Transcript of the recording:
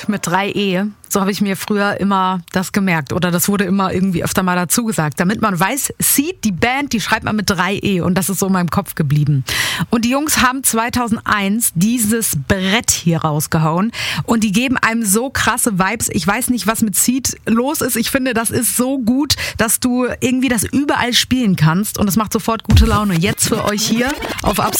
Seed mit 3E. So habe ich mir früher immer das gemerkt. Oder das wurde immer irgendwie öfter mal dazu gesagt. Damit man weiß, Seed, die Band, die schreibt man mit 3E. Und das ist so in meinem Kopf geblieben. Und die Jungs haben 2001 dieses Brett hier rausgehauen. Und die geben einem so krasse Vibes. Ich weiß nicht, was mit Seed los ist. Ich finde, das ist so gut, dass du irgendwie das überall spielen kannst. Und es macht sofort gute Laune. Jetzt für euch hier auf